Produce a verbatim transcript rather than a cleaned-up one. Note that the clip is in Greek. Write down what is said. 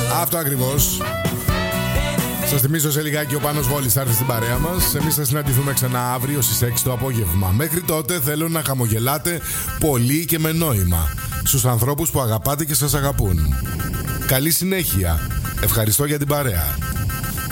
Αυτό ακριβώς. Σας θυμίζω σε λιγάκι ο Πάνος Βόλης θα έρθει στην παρέα μας. Εμείς θα συναντηθούμε ξανά αύριο στις έξι το απόγευμα. Μέχρι τότε θέλω να χαμογελάτε πολύ και με νόημα στους ανθρώπους που αγαπάτε και σας αγαπούν. Καλή συνέχεια. Ευχαριστώ για την παρέα.